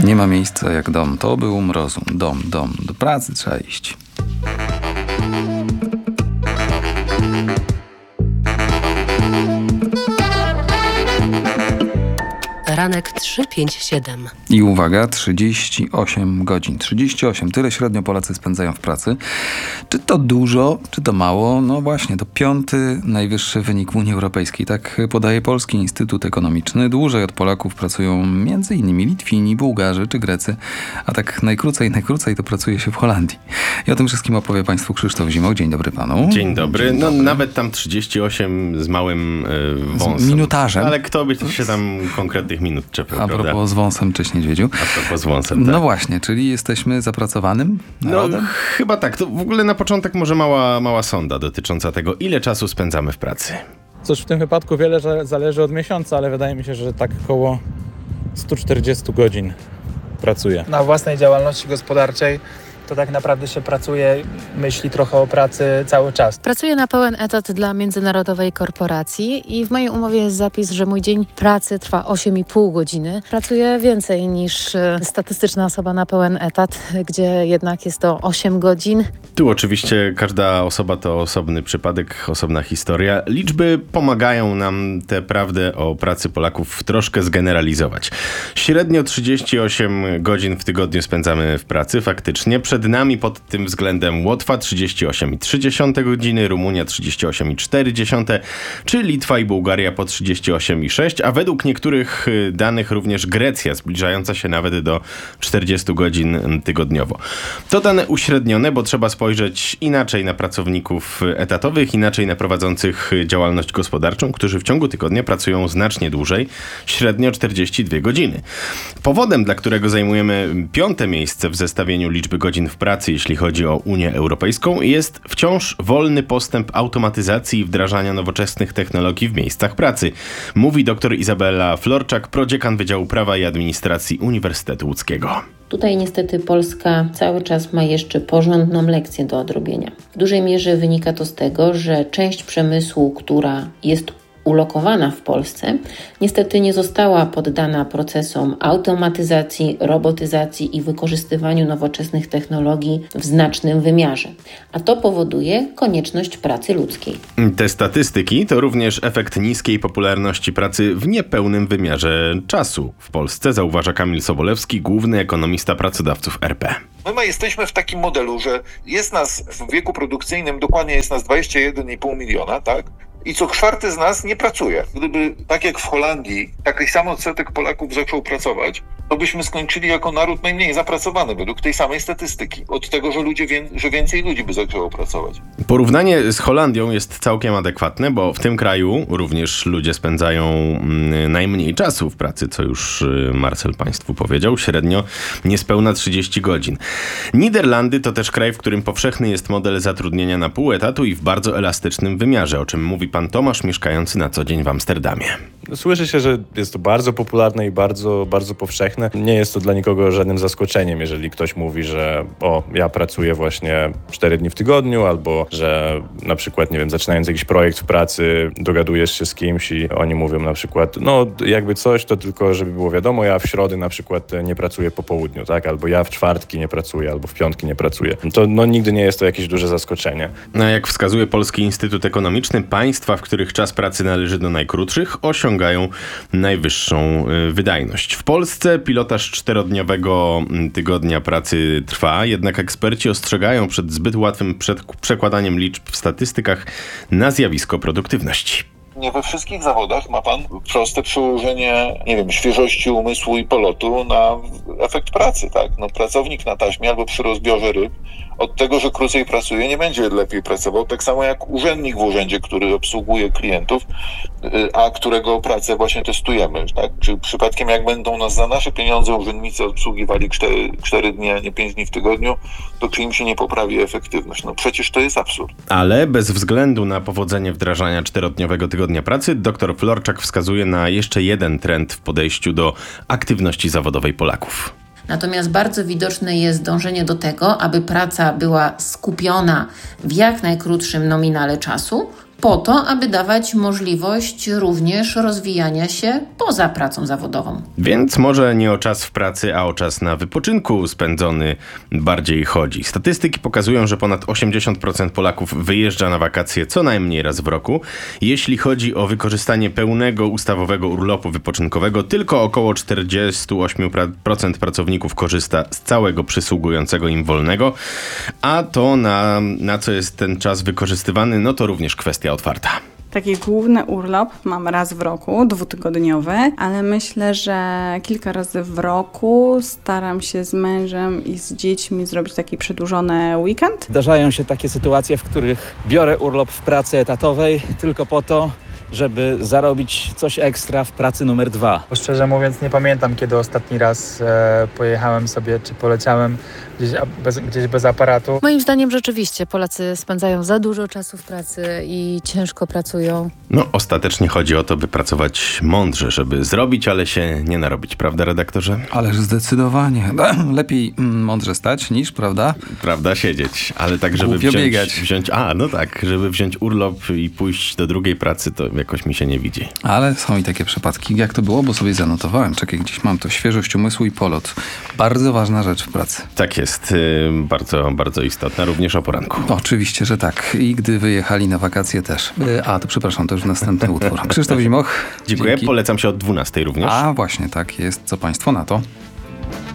Nie ma miejsca jak dom, to był Mrozu. Dom, do pracy trzeba iść. Ranek 357. I uwaga, 38 godzin. 38, tyle średnio Polacy spędzają w pracy. Czy to dużo, czy to mało? No właśnie, to 5. najwyższy wynik w Unii Europejskiej. Tak podaje Polski Instytut Ekonomiczny. Dłużej od Polaków pracują m.in. Litwini, Bułgarzy czy Grecy. A tak najkrócej to pracuje się w Holandii. I o tym wszystkim opowie Państwu Krzysztof Zimoch. Dzień dobry Panu. Dzień dobry. No nawet tam 38 z małym wąsem. Z minutarzem. Ale kto by się tam konkretnych minut czepiał, A propos z wąsem, cześć niedźwiedziu. A propos z wąsem, tak. No właśnie, czyli jesteśmy zapracowanym narodem? No chyba tak. To w ogóle na początek może mała sonda dotycząca tego, ile czasu spędzamy w pracy. Cóż, w tym wypadku wiele zależy od miesiąca, ale wydaje mi się, że tak około 140 godzin pracuję. Na własnej działalności gospodarczej to tak naprawdę się pracuje, myśli trochę o pracy cały czas. Pracuję na pełen etat dla międzynarodowej korporacji i w mojej umowie jest zapis, że mój dzień pracy trwa 8,5 godziny. Pracuję więcej niż statystyczna osoba na pełen etat, gdzie jednak jest to 8 godzin. Tu oczywiście każda osoba to osobny przypadek, osobna historia. Liczby pomagają nam tę prawdę o pracy Polaków troszkę zgeneralizować. Średnio 38 godzin w tygodniu spędzamy w pracy, faktycznie. Przed nami pod tym względem Łotwa 38,3 godziny, Rumunia 38,4, czy Litwa i Bułgaria po 38,6, a według niektórych danych również Grecja, zbliżająca się nawet do 40 godzin tygodniowo. To dane uśrednione, bo trzeba spojrzeć inaczej na pracowników etatowych, inaczej na prowadzących działalność gospodarczą, którzy w ciągu tygodnia pracują znacznie dłużej, średnio 42 godziny. Powodem, dla którego zajmujemy 5. miejsce w zestawieniu liczby godzin w pracy, jeśli chodzi o Unię Europejską, jest wciąż wolny postęp automatyzacji i wdrażania nowoczesnych technologii w miejscach pracy, mówi dr Izabela Florczak, prodziekan Wydziału Prawa i Administracji Uniwersytetu Łódzkiego. Tutaj niestety Polska cały czas ma jeszcze porządną lekcję do odrobienia. W dużej mierze wynika to z tego, że część przemysłu, która jest ulokowana w Polsce, niestety nie została poddana procesom automatyzacji, robotyzacji i wykorzystywaniu nowoczesnych technologii w znacznym wymiarze. A to powoduje konieczność pracy ludzkiej. Te statystyki to również efekt niskiej popularności pracy w niepełnym wymiarze czasu w Polsce, zauważa Kamil Sobolewski, główny ekonomista pracodawców RP. My jesteśmy w takim modelu, że jest nas w wieku produkcyjnym, dokładnie jest nas 21,5 miliona, tak? I co 4 z nas nie pracuje. Gdyby tak jak w Holandii taki sam odsetek Polaków zaczął pracować, to byśmy skończyli jako naród najmniej zapracowany według tej samej statystyki. Od tego, że więcej ludzi by zaczęło pracować. Porównanie z Holandią jest całkiem adekwatne, bo w tym kraju również ludzie spędzają najmniej czasu w pracy, co już Marcel Państwu powiedział, średnio niespełna 30 godzin. Niderlandy to też kraj, w którym powszechny jest model zatrudnienia na pół etatu i w bardzo elastycznym wymiarze, o czym mówi pan Tomasz, mieszkający na co dzień w Amsterdamie. Słyszy się, że jest to bardzo popularne i bardzo, bardzo powszechne. Nie jest to dla nikogo żadnym zaskoczeniem, jeżeli ktoś mówi, że ja pracuję właśnie 4 dni w tygodniu, albo że na przykład, nie wiem, zaczynając jakiś projekt w pracy, dogadujesz się z kimś i oni mówią na przykład, jakby coś, to tylko żeby było wiadomo, ja w środy na przykład nie pracuję po południu, tak? Albo ja w czwartki nie pracuję, albo w piątki nie pracuję. To nigdy nie jest to jakieś duże zaskoczenie. Jak wskazuje Polski Instytut Ekonomiczny, państwa, w których czas pracy należy do najkrótszych, osiągają najwyższą wydajność. W Polsce pilotaż 4-dniowego tygodnia pracy trwa, jednak eksperci ostrzegają przed zbyt łatwym przekładaniem liczb w statystykach na zjawisko produktywności. Nie we wszystkich zawodach ma pan proste przełożenie, świeżości umysłu i polotu na efekt pracy, tak? Pracownik na taśmie albo przy rozbiorze ryb od tego, że krócej pracuje, nie będzie lepiej pracował. Tak samo jak urzędnik w urzędzie, który obsługuje klientów, a którego pracę właśnie testujemy, tak? Czy przypadkiem jak będą nas za nasze pieniądze urzędnicy obsługiwali 4 dni, a nie 5 dni w tygodniu, to czy im się nie poprawi efektywność? Przecież to jest absurd. Ale bez względu na powodzenie wdrażania 4-dniowego tygodnia pracy, dr Florczak wskazuje na jeszcze jeden trend w podejściu do aktywności zawodowej Polaków. Natomiast bardzo widoczne jest dążenie do tego, aby praca była skupiona w jak najkrótszym nominale czasu, po to, aby dawać możliwość również rozwijania się poza pracą zawodową. Więc może nie o czas w pracy, a o czas na wypoczynku spędzony bardziej chodzi. Statystyki pokazują, że ponad 80% Polaków wyjeżdża na wakacje co najmniej raz w roku. Jeśli chodzi o wykorzystanie pełnego ustawowego urlopu wypoczynkowego, tylko około 48% pracowników korzysta z całego przysługującego im wolnego, a to na co jest ten czas wykorzystywany, no to również kwestia otwarta. Taki główny urlop mam raz w roku, 2-tygodniowy, ale myślę, że kilka razy w roku staram się z mężem i z dziećmi zrobić taki przedłużony weekend. Zdarzają się takie sytuacje, w których biorę urlop w pracy etatowej tylko po to, żeby zarobić coś ekstra w pracy numer 2. Szczerze mówiąc nie pamiętam, kiedy ostatni raz pojechałem sobie, czy poleciałem gdzieś bez aparatu. Moim zdaniem rzeczywiście Polacy spędzają za dużo czasu w pracy i ciężko pracują. No, ostatecznie chodzi o to, by pracować mądrze, żeby zrobić, ale się nie narobić, prawda, redaktorze? Ależ zdecydowanie. Lepiej mądrze stać niż, prawda? Prawda, siedzieć, ale tak, żeby Głupio biegać. żeby wziąć urlop i pójść do drugiej pracy, to jakoś mi się nie widzi. Ale są i takie przypadki. Jak to było? Bo sobie zanotowałem. Czekaj, gdzieś mam to. Świeżość umysłu i polot. Bardzo ważna rzecz w pracy. Tak jest, bardzo, bardzo istotna, również o poranku. Oczywiście, że tak. I gdy wyjechali na wakacje też. To przepraszam, to już następny utwór. Krzysztof Zimoch. Dziękuję, Dzięki. polecam się od 12 również. A właśnie, tak jest. Co państwo na to?